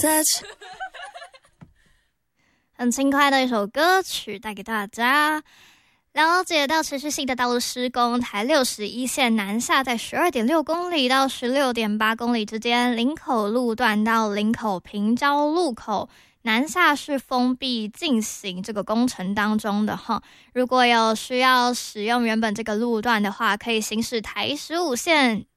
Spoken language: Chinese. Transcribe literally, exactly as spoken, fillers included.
touch。 很轻快的一首歌曲带给大家。了解到持续性的道路施工，台六十一线南下在 十二点六公里到 十六点八公里之间，林口路段到林口平交路口南下是封闭进行这个工程当中的哈。如果有需要使用原本这个路段的话，可以行驶台十五线